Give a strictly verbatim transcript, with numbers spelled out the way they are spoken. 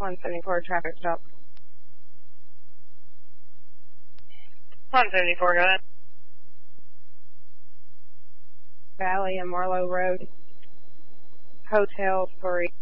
one seventy-four traffic stop. one seventy-four, go ahead. Valley and Marlowe Road. Hotel three.